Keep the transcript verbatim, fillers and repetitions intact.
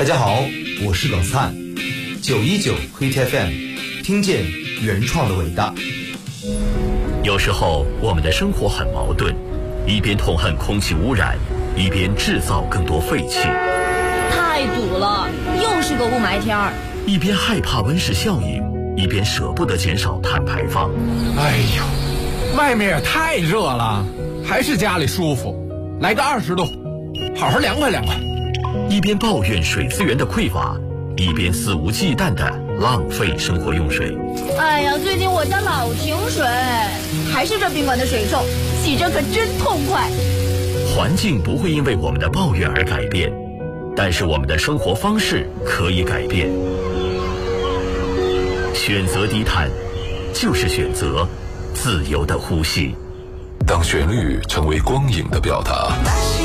大家好，我是冷灿，九一九 Hit F M， 听见原创的伟大。 有时候我们的生活很矛盾，一边痛恨空气污染，一边制造更多废气。 太堵了，又是个雾霾天儿。 一边害怕温室效应，一边舍不得减少碳排放。 哎呦，外面也太热了，还是家里舒服。来个二十度，好好凉快凉快。 一边抱怨水资源的匮乏，一边肆无忌惮地浪费生活用水。 哎呀，最近我家老停水，还是这宾馆的水臭，洗着可真痛快。 环境不会因为我们的抱怨而改变，但是我们的生活方式可以改变。选择低碳，就是选择自由的呼吸。 当旋律成为光影的表达。